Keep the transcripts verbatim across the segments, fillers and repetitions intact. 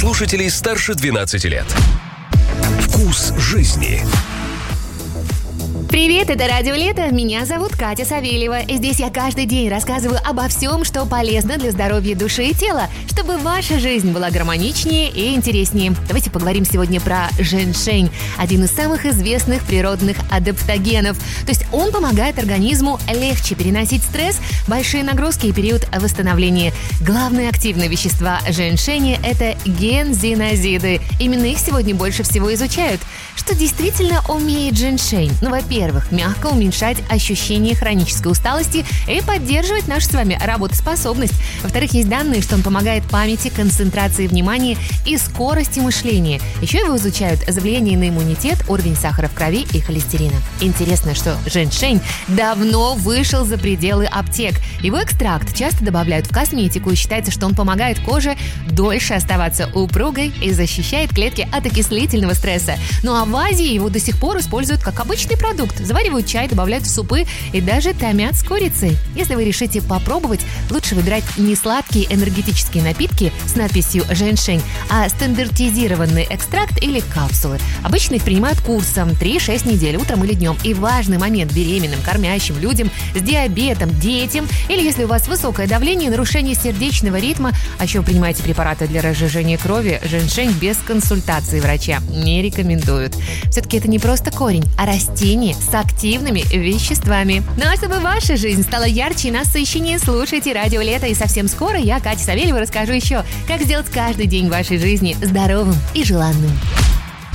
слушателей старше двенадцати лет. Вкус жизни. Привет, это Радио Лето. Меня зовут Катя Савельева. И здесь я каждый день рассказываю обо всем, что полезно для здоровья души и тела, чтобы ваша жизнь была гармоничнее и интереснее. Давайте поговорим сегодня про женьшень, один из самых известных природных адаптогенов. То есть он помогает организму легче переносить стресс, большие нагрузки и период восстановления. Главные активные вещества женьшеня – это гензинозиды. Именно их сегодня больше всего изучают. Что действительно умеет женьшень? Ну, во-первых, мягко уменьшать ощущение хронической усталости и поддерживать нашу с вами работоспособность. Во-вторых, есть данные, что он помогает памяти, концентрации внимания и скорости мышления. Еще его изучают за влияние на иммунитет, уровень сахара в крови и холестерина. Интересно, что женьшень давно вышел за пределы аптек. Его экстракт часто добавляют в косметику, и считается, что он помогает коже дольше оставаться упругой и защищает клетки от окислительного стресса. Ну а в Азии его до сих пор используют как обычный продукт. Заваривают чай, добавляют в супы и даже томят с курицей. Если вы решите попробовать, лучше выбирать не сладкие энергетические напитки с надписью «женьшень», а стандартизированный экстракт или капсулы. Обычно их принимают курсом три-шесть недель, утром или днем. И важный момент: беременным, кормящим людям, с диабетом, детям, или если у вас высокое давление, нарушение сердечного ритма, а еще вы принимаете препараты для разжижения крови, женьшень без консультации врача не рекомендуют. Все-таки это не просто корень, а растение с активными веществами. Ну а чтобы ваша жизнь стала ярче и насыщеннее, слушайте Радио Лето. И совсем скоро я, Катя Савельева, расскажу еще, как сделать каждый день вашей жизни здоровым и желанным.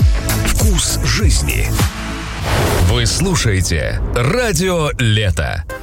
Вкус жизни. Вы слушаете Радио Лето.